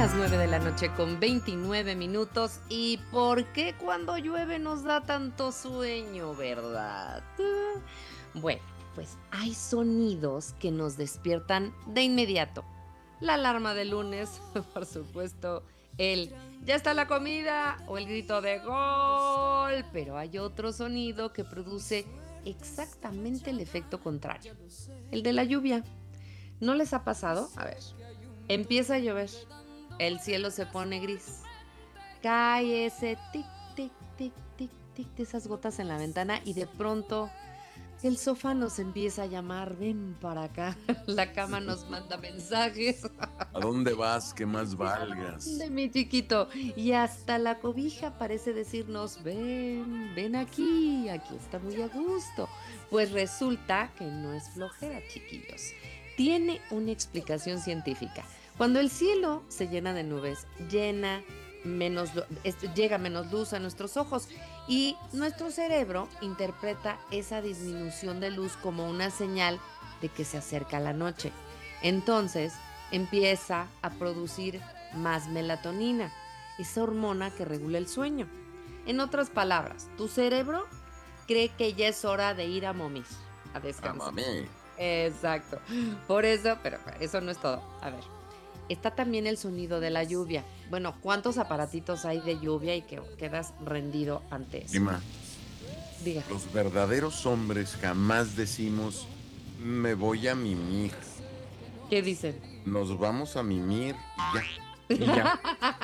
las 9 de la noche con 29 minutos. ¿Y por qué cuando llueve nos da tanto sueño, verdad? Bueno, pues hay sonidos que nos despiertan de inmediato. La alarma de lunes, por supuesto, el "ya está la comida" o el grito de "gol". Pero hay otro sonido que produce exactamente el efecto contrario, el de la lluvia. ¿No les ha pasado? A ver, empieza a llover, el cielo se pone gris, cae ese tic, tic, tic, tic, tic de esas gotas en la ventana y de pronto el sofá nos empieza a llamar: ven para acá. La cama nos manda mensajes. ¿A dónde vas que más valgas? De mi chiquito. Y hasta la cobija parece decirnos: ven, ven aquí, aquí está muy a gusto. Pues resulta que no es flojera, chiquillos. Tiene una explicación científica. Cuando el cielo se llena de nubes, llega menos luz a nuestros ojos y nuestro cerebro interpreta esa disminución de luz como una señal de que se acerca la noche. Entonces empieza a producir más melatonina, esa hormona que regula el sueño. En otras palabras, tu cerebro cree que ya es hora de ir a momir, a descansar. Mami. Exacto. Por eso, pero eso no es todo. A ver, está también el sonido de la lluvia. Bueno, ¿cuántos aparatitos hay de lluvia y que quedas rendido ante eso? Prima, Diga. los verdaderos hombres jamás decimos me voy a mimir. ¿Qué dicen? Nos vamos a mimir y ya. Y ya.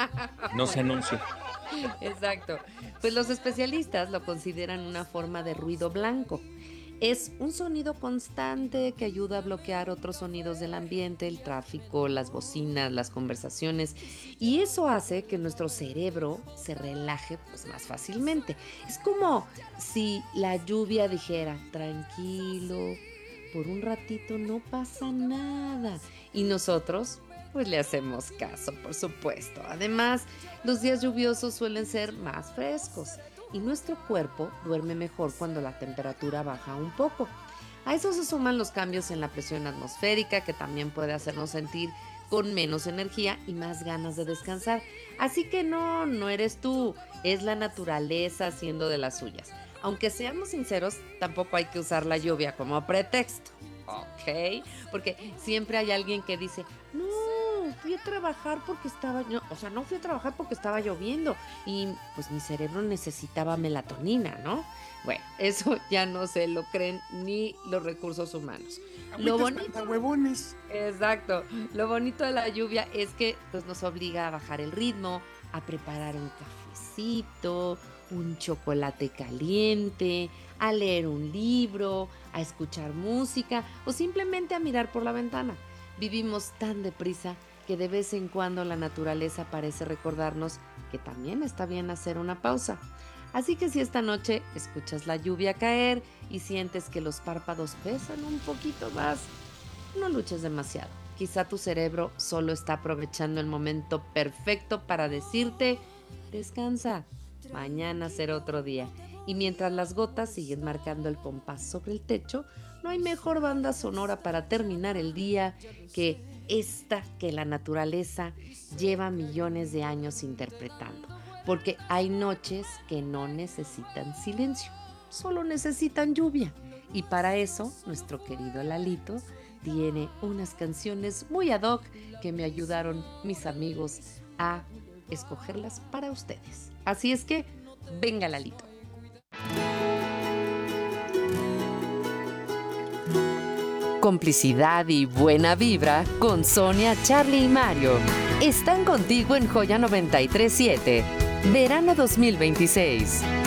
No se anuncia. Exacto. Pues los especialistas lo consideran una forma de ruido blanco. Es un sonido constante que ayuda a bloquear otros sonidos del ambiente, el tráfico, las bocinas, las conversaciones, y eso hace que nuestro cerebro se relaje pues más fácilmente. Es como si la lluvia dijera: tranquilo, por un ratito no pasa nada. Y nosotros pues le hacemos caso, por supuesto. Además, los días lluviosos suelen ser más frescos y nuestro cuerpo duerme mejor cuando la temperatura baja un poco. A eso se suman los cambios en la presión atmosférica, que también puede hacernos sentir con menos energía y más ganas de descansar. Así que no eres tú, es la naturaleza haciendo de las suyas. Aunque seamos sinceros, tampoco hay que usar la lluvia como pretexto, ¿ok? Porque siempre hay alguien que dice: no, fui a trabajar porque no fui a trabajar porque estaba lloviendo y pues mi cerebro necesitaba melatonina, ¿no? Bueno, eso ya no se lo creen ni los recursos humanos. Lo bonito, Huevones. exacto, lo bonito de la lluvia es que pues nos obliga a bajar el ritmo, a preparar un cafecito, un chocolate caliente, a leer un libro, a escuchar música o simplemente a mirar por la ventana. Vivimos tan deprisa que de vez en cuando la naturaleza parece recordarnos que también está bien hacer una pausa. Así que si esta noche escuchas la lluvia caer y sientes que los párpados pesan un poquito más, no luches demasiado. Quizá tu cerebro solo está aprovechando el momento perfecto para decirte: descansa, mañana será otro día. Y mientras las gotas siguen marcando el compás sobre el techo, no hay mejor banda sonora para terminar el día que esta que la naturaleza lleva millones de años interpretando. Porque hay noches que no necesitan silencio, solo necesitan lluvia. Y para eso, nuestro querido Lalito tiene unas canciones muy ad hoc que me ayudaron mis amigos a escogerlas para ustedes. Así es que, venga, Lalito. Complicidad y buena vibra con Sonia, Charlie y Mario. Están contigo en Joya 93.7. Verano 2026.